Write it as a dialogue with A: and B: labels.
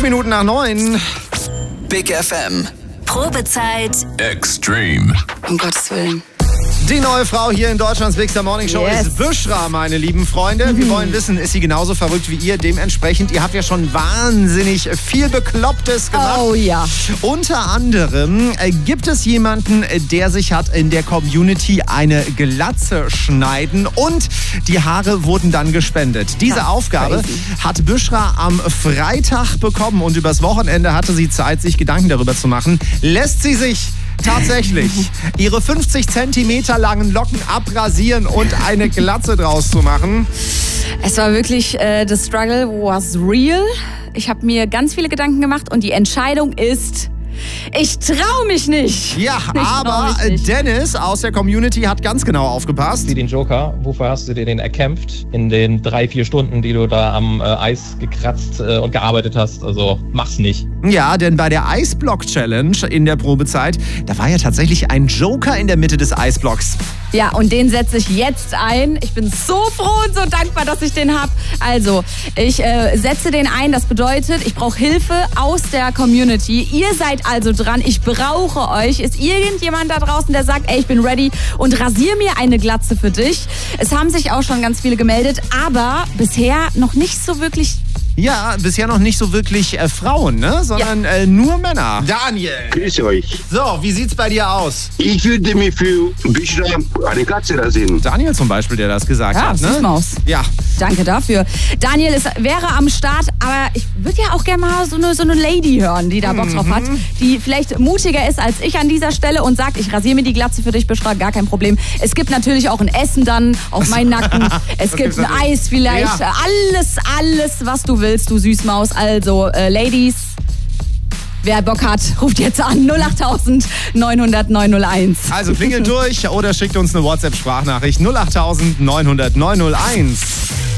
A: Minuten nach 9.
B: Big FM.
C: Probezeit.
B: Extreme.
C: Um Gottes Willen.
A: Die neue Frau hier in Deutschlands Big Star Morning Show ist Büschra, meine lieben Freunde. Wir wollen wissen, ist sie genauso verrückt wie ihr? Dementsprechend, ihr habt ja schon wahnsinnig viel Beklopptes gemacht.
D: Oh ja.
A: Unter anderem gibt es jemanden, der sich hat in der Community eine Glatze schneiden und die Haare wurden dann gespendet. Diese Aufgabe hat Büschra am Freitag bekommen und übers Wochenende hatte sie Zeit, sich Gedanken darüber zu machen. Lässt sie sich tatsächlich ihre 50 Zentimeter langen Locken abrasieren und eine Glatze draus zu machen?
D: Es war wirklich, the struggle was real. Ich habe mir ganz viele Gedanken gemacht und die Entscheidung ist, ich traue mich nicht.
A: Ja, aber Dennis aus der Community hat ganz genau aufgepasst.
E: Den Joker, wofür hast du dir den erkämpft? In den 3-4 Stunden, die du da am Eis gekratzt und gearbeitet hast. Also mach's nicht.
A: Ja, denn bei der Eisblock-Challenge in der Probezeit, da war ja tatsächlich ein Joker in der Mitte des Eisblocks.
D: Ja, und den setze ich jetzt ein. Ich bin so froh und so dankbar, dass ich den habe. Also, ich setze den ein. Das bedeutet, ich brauche Hilfe aus der Community. Ihr seid also dran. Ich brauche euch. Ist irgendjemand da draußen, der sagt, ey, ich bin ready und rasier mir eine Glatze für dich? Es haben sich auch schon ganz viele gemeldet, aber bisher noch nicht so wirklich...
A: Ja, bisher noch nicht so wirklich Frauen, ne? Sondern nur Männer. Daniel.
F: Grüß euch.
A: So, wie sieht's bei dir aus?
F: Ich würde mir für Büschra eine Glatze rasieren.
A: Daniel zum Beispiel, der das gesagt hat, ne?
D: Süßmaus.
A: Ja.
D: Danke dafür. Daniel wäre am Start, aber ich würde ja auch gerne mal so eine Lady hören, die da Bock drauf hat, die vielleicht mutiger ist als ich an dieser Stelle und sagt, ich rasiere mir die Glatze für dich, Büschra, gar kein Problem. Es gibt natürlich auch ein Essen dann auf meinen Nacken. Es gibt ein Eis vielleicht. Ja. Alles, was du willst, du Süßmaus. Also, Ladies, wer Bock hat, ruft jetzt an 08000 900 901.
A: Also klingelt durch oder schickt uns eine WhatsApp-Sprachnachricht 08000 900 901.